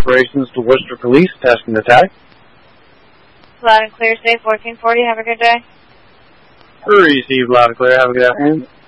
Operations to Worcester Police, tasking the tag. Loud and clear, safe 1440. Have a good day. Receive loud and clear. Have a good afternoon.